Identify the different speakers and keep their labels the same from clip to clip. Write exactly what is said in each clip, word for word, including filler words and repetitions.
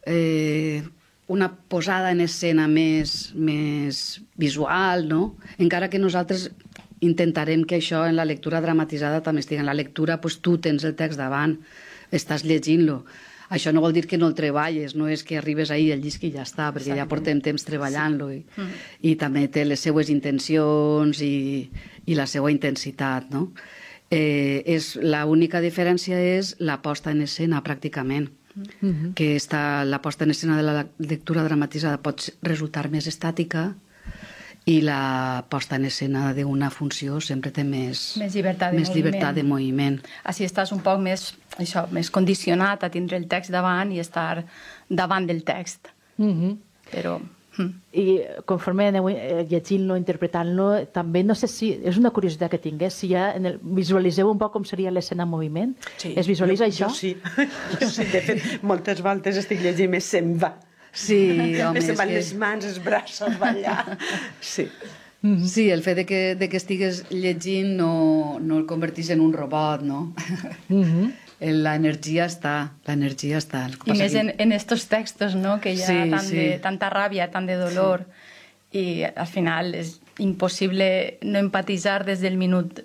Speaker 1: eh, una posada en escena més, més visual, no? Encara que nosaltres intentarem que això en la lectura dramatitzada també estigui. En la lectura, doncs, tu tens el text davant, estàs llegint-lo. Això no vol dir que no el treballes, no és que arribes ahir el llisc i ja està, perquè ja portem temps treballant-lo i, mm. i també té les seues intencions i, i la seva intensitat, no? Eh, és, l'única diferència és la posta en escena, pràcticament. Mm-hmm. Que està, la posta en escena de la lectura dramatitzada pot resultar més estàtica i la posta en escena d'una funció sempre té més,
Speaker 2: més, llibertat de,
Speaker 1: més llibertat de moviment.
Speaker 2: Així estàs un poc més, això, més condicionat a tindre el text davant i estar davant del text.
Speaker 3: Mm-hmm.
Speaker 2: Però...
Speaker 3: I conforme aneu llegint-lo, interpretant-lo, també no sé si... És una curiositat que tingués, si ja en el, visualiseu un poc com seria l'escena en moviment?
Speaker 4: Sí,
Speaker 3: es visualitza
Speaker 4: jo,
Speaker 3: això?
Speaker 4: Jo sí, jo sí, de fet, moltes voltes estic llegint més se'n va.
Speaker 1: Sí, home,
Speaker 4: se'n van
Speaker 1: que...
Speaker 4: les mans, els braços, ballar. Sí.
Speaker 1: Mm-hmm. Sí, el fet de que, de que estigues llegint no, no el convertís en un robot, no? Mm-hmm. L'energia està, l'energia està.
Speaker 2: I més en, en estos textos, no?, que hi ha
Speaker 1: sí,
Speaker 2: tant
Speaker 1: sí.
Speaker 2: de, tanta ràbia, tant de dolor, sí. I al final és impossible no empatitzar des del minut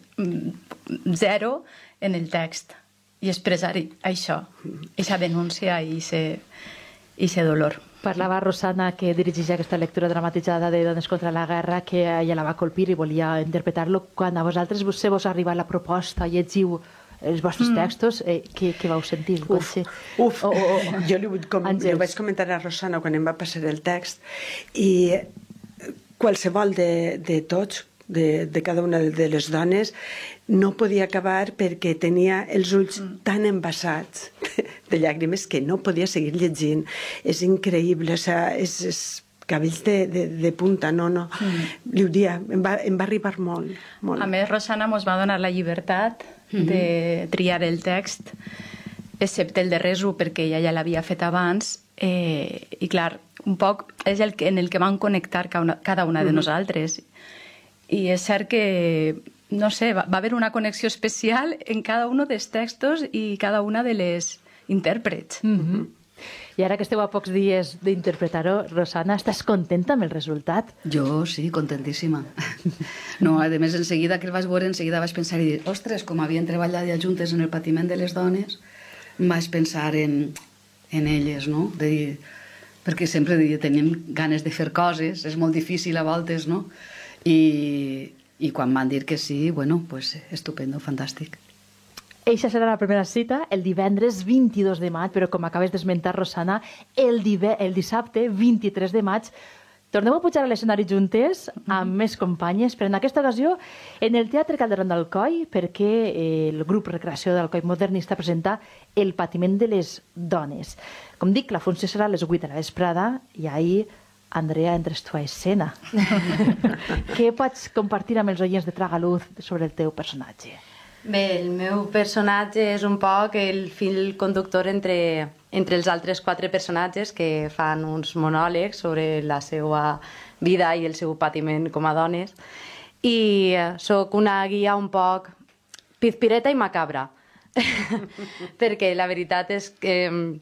Speaker 2: zero en el text i expressar això, aquesta denúncia i aquest dolor.
Speaker 3: Parlava Rosana, que dirigeix aquesta lectura dramatitzada de Dones contra la guerra, que ella la va colpir i volia interpretar-lo. Quan a vosaltres se vos arriba la proposta, llegiu els vostres mm. textos, eh, què, què vau sentir?
Speaker 4: Uf, uf. Oh, oh, oh. Jo li com, li vaig comentar a Rosana quan em va passar el text, i qualsevol de, de tots, de, de cada una de les dones, no podia acabar perquè tenia els ulls mm. tan embassats de, de llàgrimes que no podia seguir llegint. És increïble, o sigui, és... és cabells de, de, de punta, no, no. Mm. Li ho dia, em va, em va arribar molt, molt.
Speaker 2: A més, Rosana mos va donar la llibertat mm-hmm. de triar el text, excepte el de Resu, perquè ella ja l'havia fet abans, eh, i clar, un poc és el que, en el que van connectar cada una, cada una de mm-hmm. nosaltres. I és cert que, no sé, va, va haver una connexió especial en cada un dels textos i cada una de les intèrprets.
Speaker 3: Mm-hmm. I ara que esteu a pocs dies d'interpretar-ho, Rosana, estàs contenta amb el resultat?
Speaker 1: Jo sí, contentíssima. No, a més, en seguida que el vaig veure, en seguida vaig pensar i dir, ostres, com havien treballat ja juntes en el patiment de les dones, vaig pensar en, en elles, no? De dir, perquè sempre diria, tenim ganes de fer coses, és molt difícil a voltes, no? I, i quan van dir que sí, bueno, pues estupendo, fantàstic.
Speaker 3: Eixa serà la primera cita el divendres vint-i-dos de maig, però com acabes d'esmentar, Rosana, el, dive, el dissabte vint-i-tres de maig tornem a pujar a l'escenari juntes amb més companyes, però en aquesta ocasió en el Teatre Calderón d'Alcoi, perquè el grup Recreació d'Alcoi Modernista presenta El patiment de les dones. Com dic, la funció serà a les vuit de la vesprada i ahir, Andrea, entres tu a escena. Què pots compartir amb els oients de Tragaluz sobre el teu personatge?
Speaker 5: Bé, el meu personatge és un poc el fil conductor entre, entre els altres quatre personatges que fan uns monòlegs sobre la seva vida i el seu patiment com a dones. I sóc una guia un poc pizpireta i macabra. Perquè la veritat és que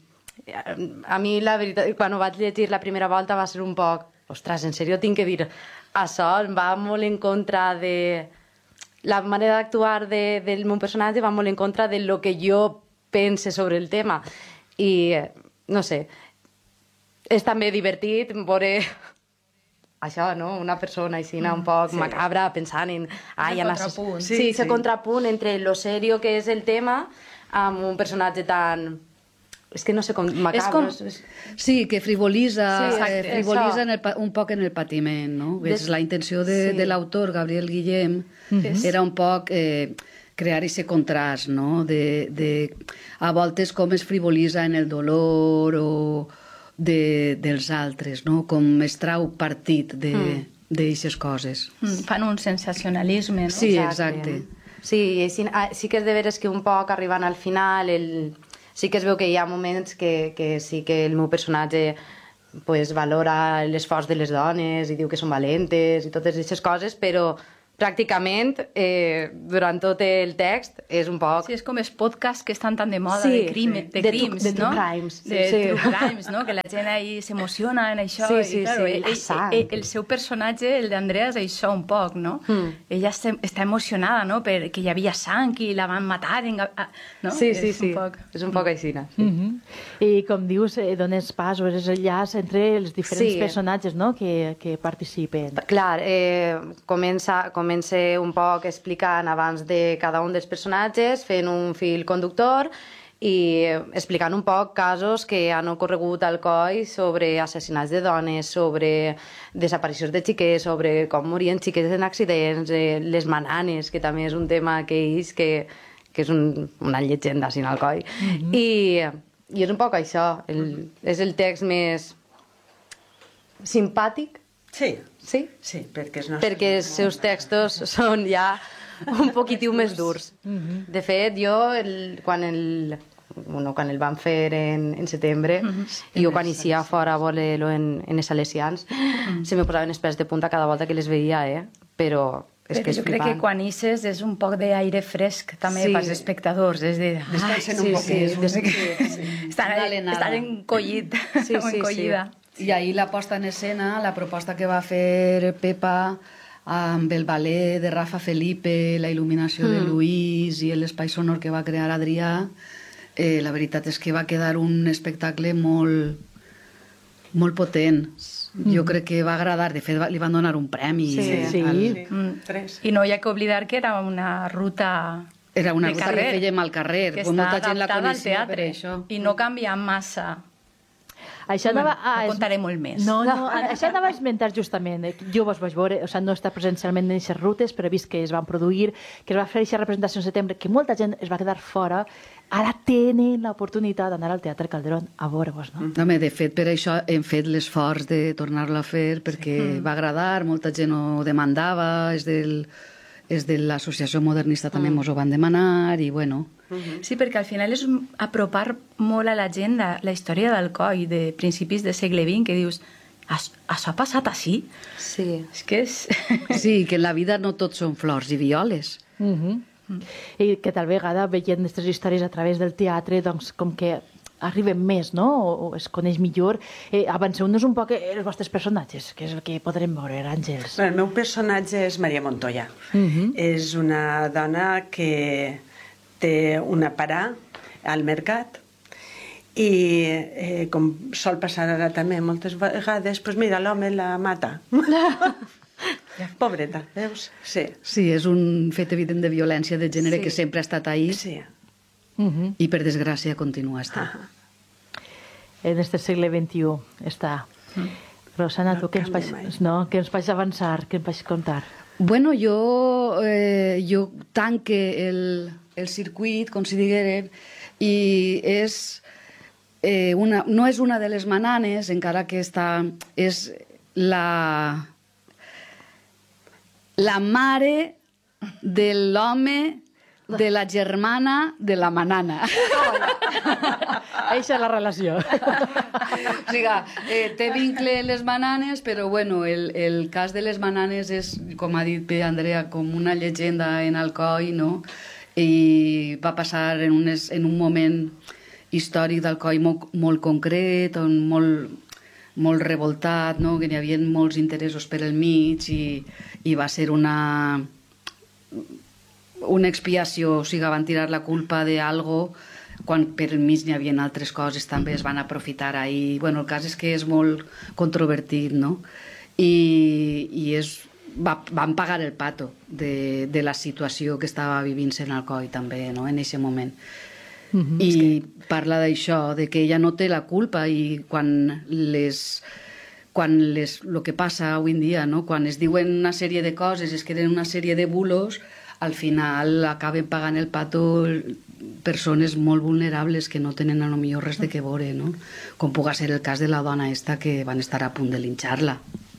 Speaker 5: a mi la veritat, quan ho vaig llegir la primera volta va ser un poc, ostres, en sèrio tinc que dir això, va molt en contra de... La manera d'actuar de, del meu personatge va molt en contra de lo que jo pense sobre el tema. I, no sé, és també divertit veure això, no? Una persona així, un poc sí. macabra, pensant en...
Speaker 2: Ai, el contrapunt.
Speaker 5: Sí, sí, sí. contrapunt entre lo serio que és el tema amb un personatge tan... És que no sé com... macabro.
Speaker 1: És com... Sí, que frivolitza,
Speaker 5: sí,
Speaker 1: eh, frivolitza en el, un poc en el patiment, no?
Speaker 5: De...
Speaker 1: La intenció de, sí. de l'autor, Gabriel Guillem, mm-hmm. era un poc eh, crear aquest contrast, no? De, de, a voltes com es frivolitza en el dolor o de, dels altres, no? Com es trau partit d'aixes mm. coses.
Speaker 2: Mm, fan un sensacionalisme, no?
Speaker 1: Sí, exacte. exacte.
Speaker 5: Sí, sí, sí que és de veres que un poc arribant al final... El... Sí que es veu que hi ha moments que, que sí que el meu personatge pues, valora l'esforç de les dones i diu que són valentes i totes aquestes coses, però pràcticament, eh, durant tot el text, és un poc...
Speaker 2: Sí, és com els podcasts que estan tan de moda,
Speaker 5: Sí,
Speaker 2: de, crime,
Speaker 5: sí.
Speaker 2: de
Speaker 5: De
Speaker 2: crims,
Speaker 5: true- de
Speaker 2: no?
Speaker 5: true crimes, sí,
Speaker 2: De
Speaker 5: sí.
Speaker 2: true crimes, no? Que la gent ahí s'emociona en això.
Speaker 5: Sí,
Speaker 2: i,
Speaker 5: sí,
Speaker 2: claro,
Speaker 5: sí,
Speaker 2: ell,
Speaker 5: la sang.
Speaker 2: ell, el seu personatge, el d'Andrea, és això un poc, no?
Speaker 5: Mm.
Speaker 2: Ella està, està emocionada, no?, perquè hi havia sang i la van matar, en, no?
Speaker 5: Sí, sí,
Speaker 2: és
Speaker 5: sí.
Speaker 2: Un poc...
Speaker 5: És un poc així, no?
Speaker 3: Mm -hmm. I com dius, eh, dones pas o eres enllaç entre els diferents
Speaker 5: Sí.
Speaker 3: personatges, no?, que, que participen.
Speaker 5: Clar, eh, comença, comença un poc explicant abans de cada un dels personatges, fent un fil conductor i explicant un poc casos que han ocorregut al coll sobre assassinats de dones, sobre desaparicions de xiquets, sobre com morien xiquets en accidents, eh, les mananes, que també és un tema que ells, que, que és un, una llegenda sin al coll. Mm -hmm. I, I és un poc això, el, és el text més simpàtic.
Speaker 4: Sí,
Speaker 5: Sí?
Speaker 4: sí, perquè els nostres...
Speaker 5: Perquè els seus textos són ja un poquitiu més durs. De fet, jo, el, quan, el, bueno, quan el van fer en, en setembre, i jo quan eixia fora a veure-lo en, en els salesians, se me posaven els pèls de punta cada volta que les veia, eh? Però és
Speaker 2: Però
Speaker 5: que és
Speaker 2: jo crec
Speaker 5: flipant.
Speaker 2: que quan ixes és un poc d'aire fresc també
Speaker 5: Sí.
Speaker 2: pels espectadors, és de...
Speaker 4: Descansen
Speaker 5: sí,
Speaker 4: un
Speaker 5: sí,
Speaker 4: poquet.
Speaker 5: des
Speaker 4: Sí,
Speaker 5: que-
Speaker 4: sí.
Speaker 2: Estan,
Speaker 1: Una alenada.
Speaker 2: estan encollit,
Speaker 5: Sí,
Speaker 2: o
Speaker 5: sí,
Speaker 2: encollida.
Speaker 1: I ahir la posta en escena, la proposta que va fer Pepa amb el ballet de Rafa Felipe, la il·luminació de Lluís i l'espai sonor que va crear Adrià, eh, la veritat és que va quedar un espectacle molt, molt potent. Jo crec que va agradar. De fet, va- li van donar un premi.
Speaker 5: Sí,
Speaker 1: eh,
Speaker 3: sí.
Speaker 1: al-
Speaker 4: Sí,
Speaker 2: Mm.
Speaker 4: tres.
Speaker 2: I no hi ha que oblidar que era una ruta
Speaker 1: Era una
Speaker 2: de
Speaker 1: ruta
Speaker 2: carrer,
Speaker 1: que fèiem al carrer.
Speaker 2: que
Speaker 1: Pues
Speaker 2: està
Speaker 1: molta gent la
Speaker 2: adaptada al
Speaker 1: coneixia per
Speaker 2: teatre
Speaker 1: això.
Speaker 2: i no canvia massa.
Speaker 3: Això anava
Speaker 2: Bueno, no
Speaker 3: es-
Speaker 2: contaré molt més.
Speaker 3: No, no, això anava a esmentar justament. eh, Jo vos vaig veure, o sigui, no està presencialment en aquestes rutes, però he vist que es van produir, que es va fer aquesta representació en setembre, que molta gent es va quedar fora. Ara tenen l'oportunitat d'anar al Teatre Calderón a veure-vos, no?
Speaker 1: Home, de fet, per això hem fet l'esforç de tornar-la a fer, perquè va agradar, molta gent ho demandava, és, del, és de l'Associació Modernista també mos ho van demanar, i bueno...
Speaker 2: Sí, perquè al final és un- apropar molt a la gent la, la història del coll de principis del segle vint, que dius, "As- això ha passat així?
Speaker 5: Sí.
Speaker 2: És que és...
Speaker 1: Sí, que en la vida no tot són flors i violes.
Speaker 3: Mm -hmm. I que tal vegada, veient aquestes històries a través del teatre, doncs com que arriben més, no? O, o es coneix millor. Eh, Avanceu-nos un poc els vostres personatges, que és el que podrem veure, Àngels.
Speaker 4: Bueno, el meu personatge és Maria Montoya.
Speaker 3: Mhm.
Speaker 4: És una dona que té una parà al mercat i, eh, com sol passar ara també moltes vegades, doncs mira, l'home la mata. Pobreta, veus? Sí.
Speaker 1: Sí, és un fet evident de violència de gènere
Speaker 4: Sí.
Speaker 1: que sempre ha estat ahí
Speaker 4: Sí.
Speaker 3: Mm -hmm.
Speaker 1: i, per desgràcia, continua estant.
Speaker 4: Ah.
Speaker 3: En este segle vint-i-u està. Rosana, tu
Speaker 4: No
Speaker 3: què ens,
Speaker 4: canvia
Speaker 3: vaig,
Speaker 4: mai.
Speaker 3: no, què ens vaig avançar, què ens vaig contar?
Speaker 1: Bueno, jo, eh, jo tanque el, el circuit, com si digueren, i és eh, una, no és una de les mananes, encara que està, és la, la mare de l'home de la germana de la manana.
Speaker 3: Eixa és la relació.
Speaker 1: O sigui, eh, té vincle en les bananes, però bueno, el, el cas de les bananes és, com ha dit bé Andrea, com una llegenda en Alcoi, no? I va passar en, unes, en un moment històric d'Alcoi molt, molt concret, on molt, molt revoltat, no? Que hi havia molts interessos per el mig i, i va ser una una expiació, o sigui, van tirar la culpa d'algo quan per mig n'hi havia altres coses, també es van aprofitar ahí. Bueno, el cas és que és molt controvertit, no? I, i és, va, van pagar el pato de, de la situació que estava vivint-se en Alcoi també, no?, en aquest moment. Mm-hmm. I parla d'això, de que ella no té la culpa, i quan les quan les, el que passa avui en dia, no? Quan es diuen una sèrie de coses, es queden una sèrie de bulos, al final acaben pagant el pato persones molt vulnerables que no tenen a lo millor res de què veure, no? Com puga ser el cas de la dona esta que van estar a punt de linxar-la.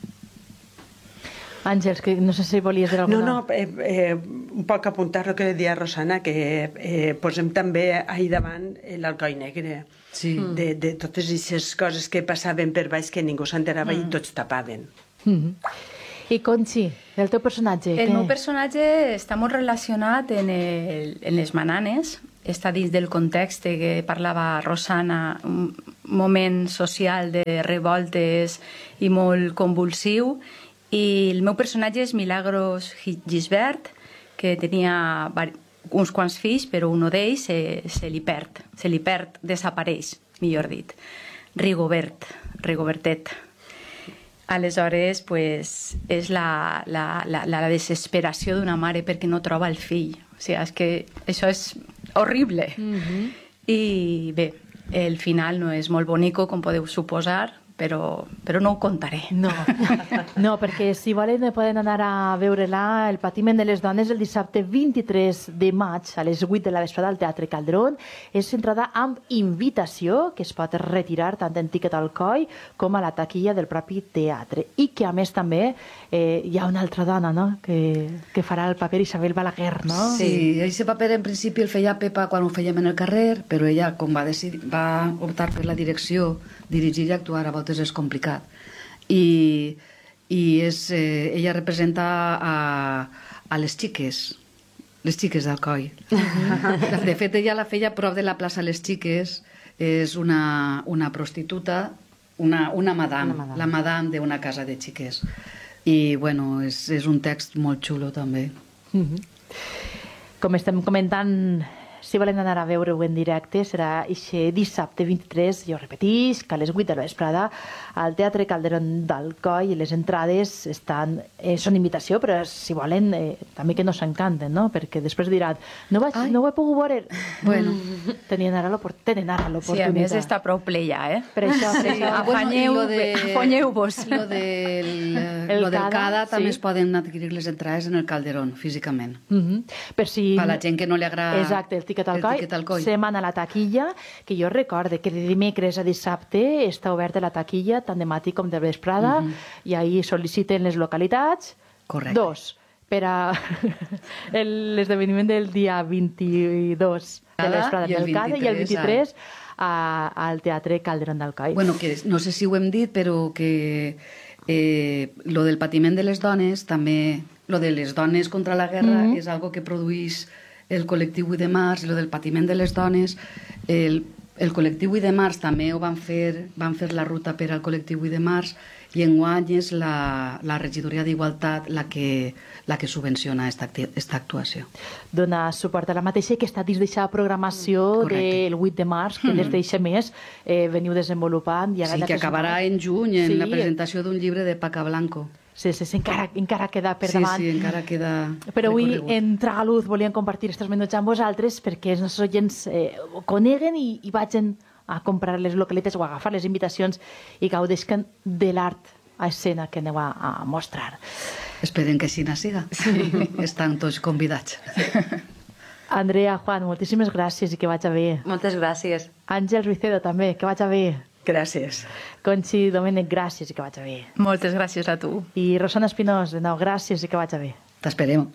Speaker 3: Àngels, que no sé si volies dir alguna...
Speaker 4: No, no, eh, eh, un poc apuntar el que deia Rosana, que eh, posem també ahir davant l'Alcoi Negre,
Speaker 1: Sí.
Speaker 4: de, de totes aquestes coses que passaven per baix que ningú s'enterava mm. i tots tapaven.
Speaker 3: Mm -hmm. I Conchi, el teu personatge?
Speaker 2: El meu personatge està molt relacionat en, el, en les mananes, està dins del context que parlava Rosana, un moment social de revoltes i molt convulsiu, i el meu personatge és Milagros Gisbert, que tenia uns quants fills, però un d'ells se, se li perd, se li perd, desapareix, millor dit. Rigobert, Rigobertet. Aleshores, pues, és la, la, la, la desesperació d'una mare perquè no troba el fill. O sigui, és que això és horrible. Mm-hmm. I bé, el final no és molt bonico, com podeu suposar, però, però no ho contaré.
Speaker 3: No, no, perquè si volen poden anar a veure-la, El patiment de les dones, el dissabte vint-i-tres de maig a les vuit de la vesprada al Teatre Calderón. És entrada amb invitació que es pot retirar tant en tiquet al coll com a la taquilla del propi teatre. I que a més també eh, hi ha una altra dona, no?, que, que farà el paper, Isabel Balaguer, no?
Speaker 1: Sí, aquest paper en principi el feia Pepa quan ho fèiem en el carrer, però ella, com va, decidir, va optar per la direcció, dirigir i actuar a voltes és complicat. I, i és, eh, ella representa a, a les xiques, les xiques d'Alcoi. De fet, ella la feia a prop de la plaça Les Xiques, és una, una prostituta, una, una madame, una madame. La madame d'una casa de xiques. I, bueno, és, és un text molt xulo, també.
Speaker 3: Mm-hmm. Com estem comentant, si volen anar a veure-ho en directe, serà aquest dissabte vint-i-tres, jo repetís, que a les vuit de la vesprada al Teatre Calderón d'Alcoi, i les entrades estan, eh, són invitació, però si volen eh, també que no s'encanten, no? Perquè després diran, no, vaig, no ho he pogut veure. Bueno, tenien ara l'oportunitat.
Speaker 2: Sí, a més està prou ple ja, eh?
Speaker 3: Per això, sí,
Speaker 2: això. Afanyeu, bueno, de... afanyeu-vos.
Speaker 1: Lo del, el lo del Cada, sí. També es poden adquirir les entrades en el Calderón, físicament.
Speaker 3: Mm-hmm. Per si...
Speaker 1: Per la gent que no li agrada...
Speaker 3: Exacte, el tiquet al coll, seman a la taquilla, que jo recorde que de dimecres a dissabte està oberta la taquilla, tant de matí com de vesprada, mm-hmm. i ahir sol·liciten les localitats.
Speaker 1: Correcte.
Speaker 3: Dos, per a l'esdeveniment del dia vint-i-dos de la vesprada del Cada, i el vint-i-tres a, al Teatre Calderón d'Alcoi.
Speaker 1: Bueno, que no sé si ho hem dit, però que eh, lo del patiment de les dones, també lo de les dones contra la guerra, mm-hmm. és algo que produeix el col·lectiu vuit de març, i lo del patiment de les dones. El, el col·lectiu vuit de març també ho van fer, van fer la ruta per al col·lectiu vuit de març, i enguany és la, la regidoria d'Igualtat la que, la que subvenciona aquesta actuació.
Speaker 3: Dona suport a la mateixa, que està dins d'aquesta programació Correcte. Del vuit de març, que mm. des d'eixa mes eh, veniu desenvolupant. I ara
Speaker 1: sí, que acabarà en juny, en sí. la presentació d'un llibre de Paca Blanco.
Speaker 3: Sí, sí, sí, encara, encara queda per
Speaker 1: sí,
Speaker 3: davant.
Speaker 1: Sí, sí, encara queda
Speaker 3: Però avui, en Tragaluz, volíem compartir aquests minuts amb vosaltres perquè els nostres oients eh, ho coneguen i, i vagin a comprar les localitats o a agafar les invitacions i gaudeixen de l'art a escena que aneu a, a mostrar.
Speaker 1: Esperem que així no siga. Sí. Estan tots convidats.
Speaker 3: Andrea, Juan, moltíssimes gràcies i que vaig a bé.
Speaker 5: Moltes gràcies.
Speaker 3: Àngel Ruicedo, també, que vaig a bé.
Speaker 4: Gràcies.
Speaker 3: Conchi Domènech, gràcies i que vaig a bé.
Speaker 2: Moltes gràcies a tu.
Speaker 3: I Rosana Espinós, de nou, gràcies i que vaig a bé.
Speaker 1: T'esperem.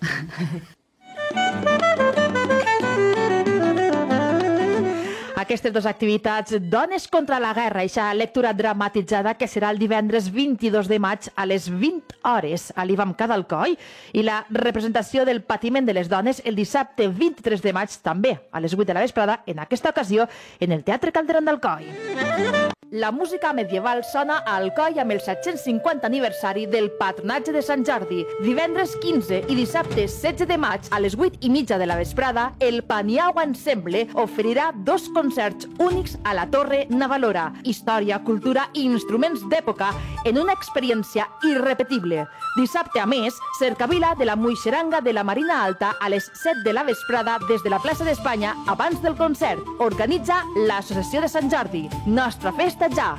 Speaker 3: Aquestes dues activitats, Dones contra la guerra, aquesta lectura dramatitzada que serà el divendres vint-i-dos de maig a les vint hores a l'I V A M K d'Alcoi, i la representació del patiment de les dones el dissabte vint-i-tres de maig també a les vuit de la vesprada, en aquesta ocasió en el Teatre Calderón d'Alcoi. La música medieval sona a Alcoi amb el set-cents cinquanta aniversari del Patronatge de Sant Jordi. Divendres quinze i dissabte setze de maig a les vuit i mitja de la vesprada, el Paniau Ensemble oferirà dos concerts únics a la Torre Navalora. Història, cultura i instruments d'època en una experiència irrepetible. Dissabte, a més, cercavila de la Muixeranga de la Marina Alta a les set de la vesprada des de la plaça d'Espanya abans del concert. Organitza l'Associació de Sant Jordi. Nostra festa ja!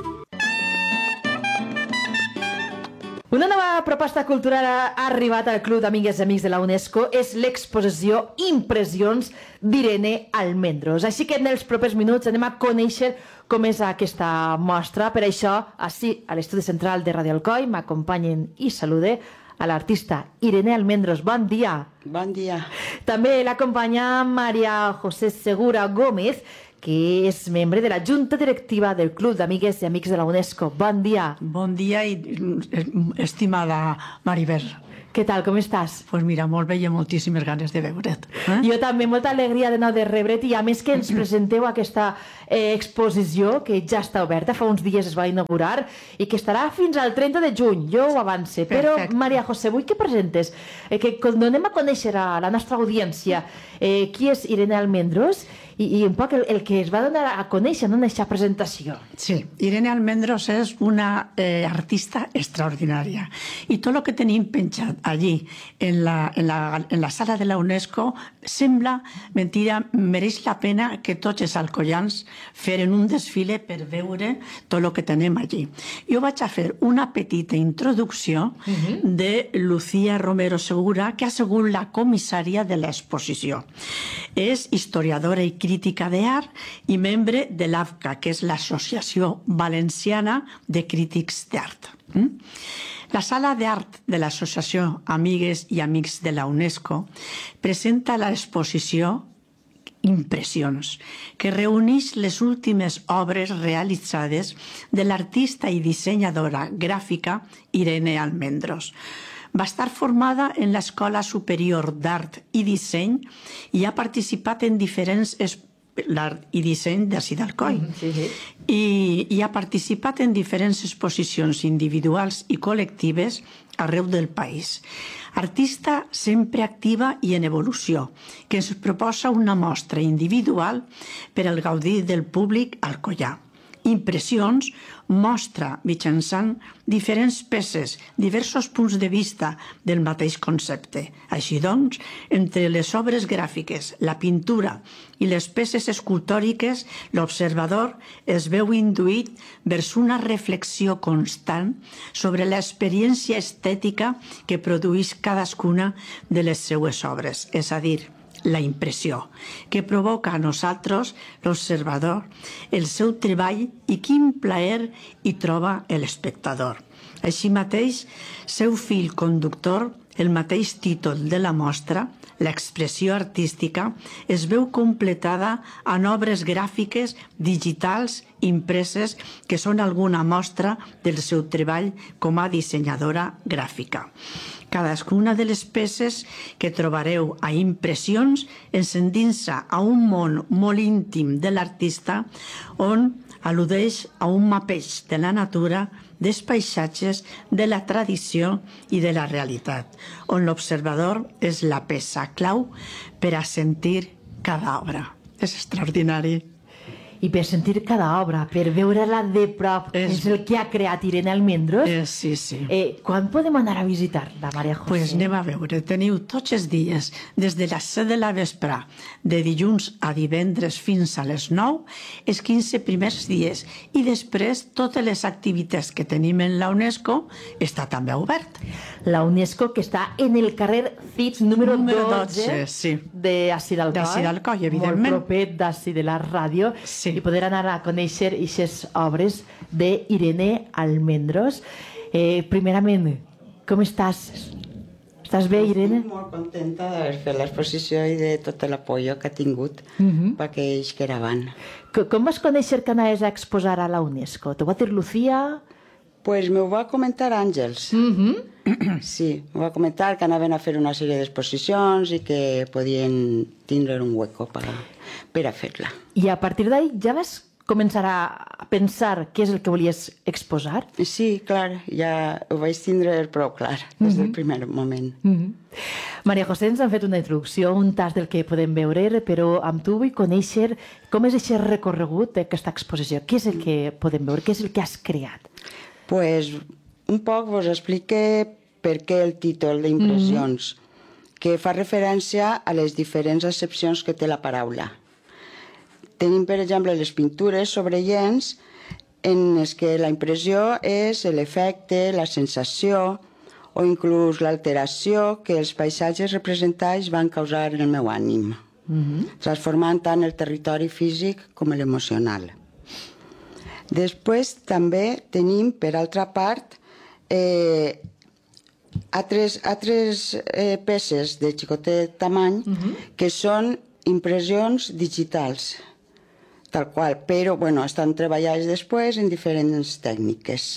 Speaker 3: Una nova proposta cultural ha arribat al Club d'Amigues i Amics de la UNESCO, és l'exposició Impressions d'Irene Almendros. Així que en els propers minuts anem a conèixer com és aquesta mostra. Per això, així, a l'estudi central de Radio Alcoi, m'acompanyen i salude a l'artista Irene Almendros. Bon dia.
Speaker 6: Bon dia.
Speaker 3: També l'acompanya Maria José Segura Gómez, que és membre de la Junta Directiva del Club d'Amigues i Amics de la UNESCO. Bon dia.
Speaker 6: Bon dia, i estimada Maribel.
Speaker 3: Què tal, com estàs?
Speaker 6: Doncs pues mira, molt bé i moltíssimes ganes de veure't. Eh?
Speaker 3: Jo també, molta alegria de nou de rebre't, i a més que ens presenteu aquesta eh, exposició que ja està oberta, fa uns dies es va inaugurar i que estarà fins al trenta de juny, jo ho avance. Però,
Speaker 6: Perfecte.
Speaker 3: Maria José, vull que presentes, eh, que donem a conèixer a la nostra audiència eh, qui és Irene Almendros i, i un poc el, el que es va donar a conèixer en aquesta presentació.
Speaker 6: Sí, Irene Almendros és una eh, artista extraordinària i tot el que tenim penjat allí en la, en la, en la sala de la UNESCO sembla mentira, mereix la pena que tots els alcoians feren un desfile per veure tot el que tenim allí. Jo vaig a fer una petita introducció uh-huh. de Lucía Romero Segura, que ha sigut la comissària de l'exposició. És historiadora i crítica d'art i membre de l'A V C A, que és l'Associació Valenciana de Crítics d'Art. Mm? La Sala d'Art de l'Associació Amigues i Amics de la UNESCO presenta l'exposició Impressions, que reuneix les últimes obres realitzades de l'artista i dissenyadora gràfica Irene Almendros. Va estar formada en l'Escola Superior d'Art i Disseny i ha participat en diferents l'art i disseny d'ací d'Alcoi.
Speaker 3: Sí, sí.
Speaker 6: I, i ha participat en diferents exposicions individuals i col·lectives arreu del país. Artista sempre activa i en evolució, que ens proposa una mostra individual per al gaudir del públic alcoià. Impressions mostra mitjançant diferents peces, diversos punts de vista del mateix concepte. Així doncs, entre les obres gràfiques, la pintura i les peces escultòriques, l'observador es veu induït vers una reflexió constant sobre l'experiència estètica que produeix cadascuna de les seues obres, és a dir, la impressió, que provoca a nosaltres, l'observador, el seu treball i quin plaer hi troba l'espectador. Així mateix, seu fil conductor, el mateix títol de la mostra, l'expressió artística, es veu completada en obres gràfiques digitals impreses que són alguna mostra del seu treball com a dissenyadora gràfica. Cadascuna de les peces que trobareu a Impressions ens endinsa a un món molt íntim de l'artista on al·ludeix a un mapeig de la natura, dels paisatges, de la tradició i de la realitat, on l'observador és la peça clau per a sentir cada obra. És extraordinari.
Speaker 3: I per sentir cada obra, per veure-la de prop, és, és el que ha creat Irene Almendros.
Speaker 6: Eh, sí, sí.
Speaker 3: Eh, quan podem anar a visitar-la, Maria José?
Speaker 6: Pues anem a veure. Teniu tots els dies, des de les set de la vespre, de dilluns a divendres fins a les nou, els quinze primers dies. I després, totes les activitats que tenim en la UNESCO està també obert.
Speaker 3: La UNESCO, que està en el carrer Cid número,
Speaker 6: número
Speaker 3: dotze,
Speaker 6: dotze, sí.
Speaker 3: d'Ací d'Alcoi.
Speaker 6: D'Ací d'Alcoi, evidentment.
Speaker 3: Molt proper d'Ací de la ràdio.
Speaker 6: Sí.
Speaker 3: I poder anar a conèixer aquestes obres d'Irene Almendros. Eh, primerament, com estàs? Estàs bé, Irene?
Speaker 7: Estic molt contenta d'haver fet l'exposició i de tot l'apoyo que ha tingut
Speaker 3: Uh -huh.
Speaker 7: per aquells que era van.
Speaker 3: Com vas conèixer que anaves a exposar a la UNESCO? T'ho va dir Lucía?
Speaker 7: Pues m'ho va comentar Àngels.
Speaker 3: Uh -huh.
Speaker 7: Sí, m'ho va comentar que anaven a fer una sèrie d'exposicions i que podien tindre un hueco per, per a fer-la.
Speaker 3: I a partir d'ahí ja vas començar a pensar què és el que volies exposar?
Speaker 7: Sí, clar, ja ho vaig tindre prou clar des del primer moment.
Speaker 3: Uh -huh. Maria José, ens han fet una introducció, un tas del que podem veure, però amb tu vull conèixer com és aquest recorregut d'aquesta exposició. Què és el que podem veure? Què és el que has creat?
Speaker 7: Pues un poc vos explique per què el títol d'Impressions, mm-hmm. que fa referència a les diferents accepcions que té la paraula. Tenim, per exemple, les pintures sobre llenç en les que la impressió és l'efecte, la sensació o inclús l'alteració que els paisatges representats van causar en el meu ànim, mm-hmm. transformant tant el territori físic com l'emocional. Després també tenim, per altra part, eh, altres, altres eh, peces de xicotet tamany uh-huh. que són impressions digitals. tal qual, però bueno, estan treballades després en diferents tècniques.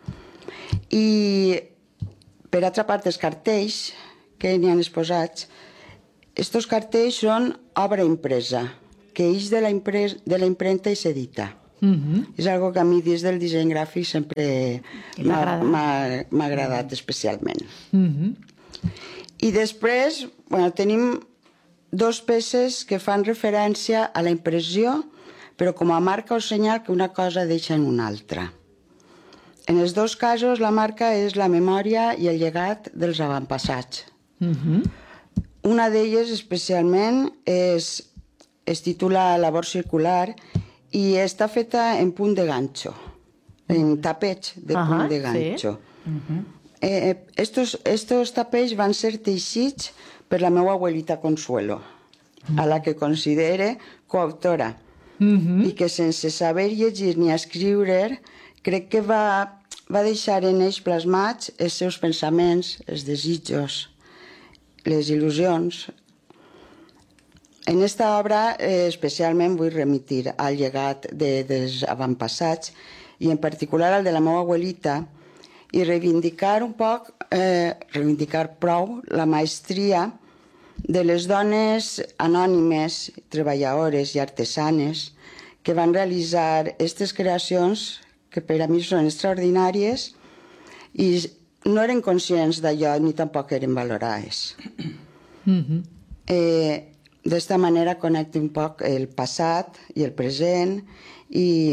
Speaker 7: I per altra part, els cartells que n'hi han exposats, estos cartells són obra impresa, que ix de la, impres, de la impremta i s'edita. Uh-huh. És algo que a mi des del disseny gràfic sempre m'ha agradat especialment. Uh-huh. I després, bueno, tenim dos peces que fan referència a la impressió, però com a marca o senyal que una cosa deixa en una altra. En els dos casos, la marca és la memòria i el llegat dels avantpassats. Uh-huh. Una d'elles, especialment, és, es titula Labor circular i està feta en punt de gancho, en tapets de uh-huh, punt de gancho. Sí. Uh-huh. eh, estos, estos tapets van ser teixits per la meva abuelita Consuelo, uh-huh. a la que considere coautora, uh-huh. i que sense saber llegir ni escriure, crec que va, va deixar en ells plasmats els seus pensaments, els desitjos, les il·lusions. En esta obra eh, especialment vull remitir al llegat de, dels avantpassats i en particular al de la meva abuelita i reivindicar un poc, eh, reivindicar prou la maestria de les dones anònimes, treballadores i artesanes que van realitzar aquestes creacions que per a mi són extraordinàries i no eren conscients d'allò ni tampoc eren valorades. Mm-hmm. Eh, D'esta manera connecto un poc el passat i el present i,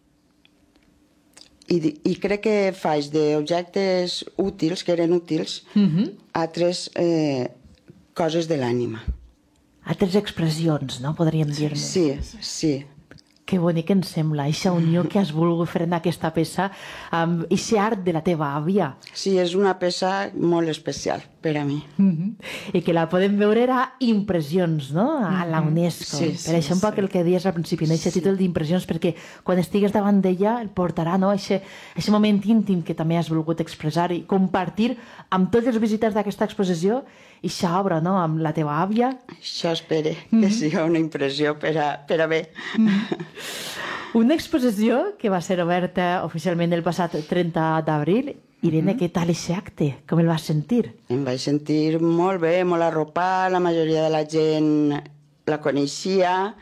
Speaker 7: i, i crec que faig d'objectes útils, que eren útils, uh-huh. altres eh, coses de l'ànima.
Speaker 3: Altres expressions, no? Podríem dir-ne.
Speaker 7: Sí, sí.
Speaker 3: Que bonic em sembla, aquesta unió que has volgut fer en aquesta peça amb aquest art de la teva àvia.
Speaker 7: Sí, és una peça molt especial per a mi.
Speaker 3: Mm-hmm. I que la podem veure a Impressions, no? A la UNESCO.
Speaker 7: Sí,
Speaker 3: per
Speaker 7: sí,
Speaker 3: això un poc
Speaker 7: sí.
Speaker 3: el que dies al principi, no? Aquest
Speaker 7: Sí.
Speaker 3: títol d'Impressions, perquè quan estigues davant d'ella el portarà, no? Aquest moment íntim que també has volgut expressar i compartir amb tots els visitants d'aquesta exposició i aquesta obra, no? Amb la teva àvia.
Speaker 7: Això espere, que sigui una impressió per a, per a bé.
Speaker 3: Una exposició que va ser oberta oficialment el passat trenta d'abril. Irene, què tal aquest acte? Com el vas sentir?
Speaker 7: Em vaig sentir molt bé, molt arropat, la majoria de la gent la coneixia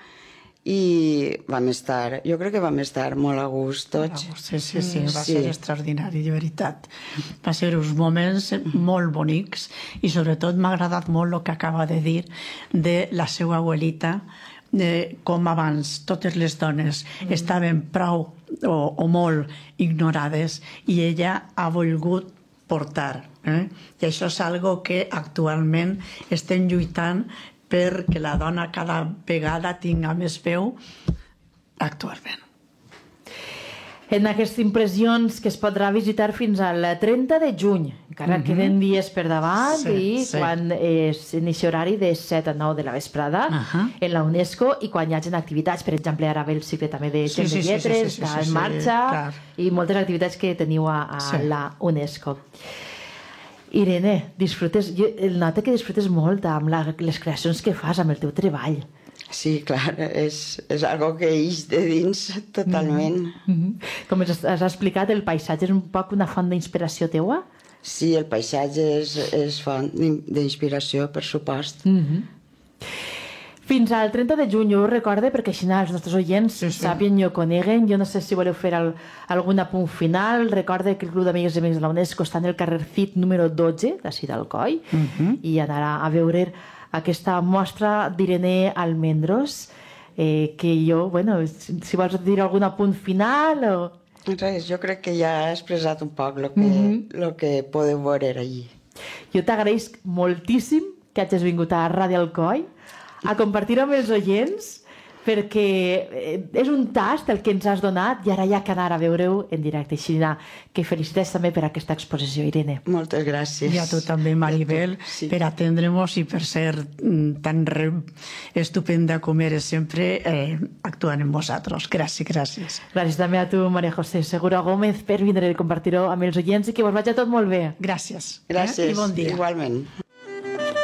Speaker 7: i vam estar, jo crec que vam estar molt a gust tots.
Speaker 6: Sí, sí, sí, va ser extraordinari, de veritat. Va ser uns moments molt bonics i sobretot m'ha agradat molt el que acaba de dir de la seva abuelita, de com abans totes les dones estaven prou o, o molt ignorades i ella ha volgut portar. Eh? I això és algo que actualment estem lluitant perquè la dona cada vegada tinga més veu actualment.
Speaker 3: En aquestes impressions que es podrà visitar fins al trenta de juny. Encara uh-huh. queden dies per davant sí, i sí. quan és inici horari de set a nou de la vesprada uh-huh. en la UNESCO i quan hi hagin activitats, per exemple, ara ve el cicle també de Gent sí, sí, de Lletres, sí, sí, sí, està sí, en marxa sí, i moltes activitats que teniu a, a sí. la UNESCO. Irene, disfrutes, jo noto que disfrutes molt amb la, les creacions que fas, amb el teu treball.
Speaker 7: Sí, clar, és, és algo que ix de dins totalment.
Speaker 3: Mm-hmm. Com has, has explicat, el paisatge és un poc una font d'inspiració teua?
Speaker 7: Sí, el paisatge és, és font d'inspiració, per supost.
Speaker 3: Mm-hmm. Fins al trenta de juny, jo ho recorde, perquè així els nostres oients sí, sí. sàpien i ho coneguen. Jo no sé si voleu fer el, algun apunt final. Recorde que el Club d'Amigues i Amics de la UNESCO està en el carrer Cid número dotze, d'ací d'Alcoi, mm-hmm. i anarà a veure aquesta mostra d'Irene Almendros, eh, que jo, bueno, si vols dir algun apunt final o...
Speaker 7: Res, jo crec que ja he expressat un poc el que, mm-hmm. lo que podeu veure allí.
Speaker 3: Jo t'agraïsc moltíssim que hagis vingut a Ràdio Alcoi a compartir amb els oients, perquè és un tast el que ens has donat i ara hi ha que anar a veure-ho en directe. Així que felicitats també per aquesta exposició, Irene.
Speaker 7: Moltes gràcies.
Speaker 6: I a tu també, Maribel, sí. per atendre-nos i per ser tan estupenda com eres sempre eh, actuant amb vosaltres. Gràcies, gràcies.
Speaker 3: Gràcies també a tu, Maria José Segura Gómez, per vindre a compartir-ho amb els oients i que vos vagi tot molt bé.
Speaker 6: Gràcies.
Speaker 7: Gràcies,
Speaker 6: eh? I bon dia.
Speaker 7: Igualment.